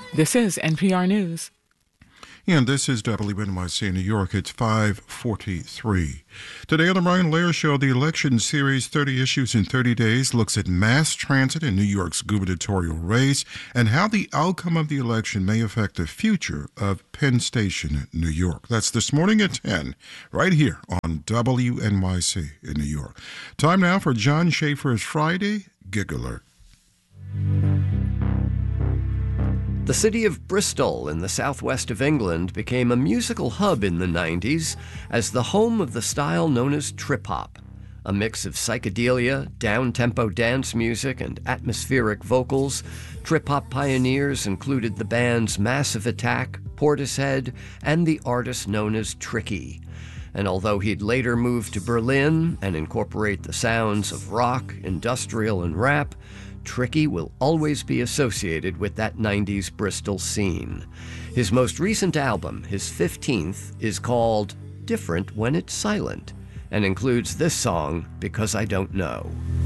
This is NPR News. And this is WNYC in New York. It's 5:43. Today on the Brian Lehrer Show, the election series 30 Issues in 30 Days looks at mass transit in New York's gubernatorial race and how the outcome of the election may affect the future of Penn Station, New York. That's this morning at 10, right here on WNYC in New York. Time now for John Schaefer's Friday Gig Alert. The city of Bristol in the southwest of England became a musical hub in the 90s as the home of the style known as trip-hop, a mix of psychedelia, down-tempo dance music, and atmospheric vocals. Trip-hop pioneers included the bands Massive Attack, Portishead, and the artist known as Tricky. And although he'd later move to Berlin and incorporate the sounds of rock, industrial, and rap, Tricky will always be associated with that 90s Bristol scene. His most recent album, his 15th, is called Different When It's Silent and includes this song, Because I Don't Know.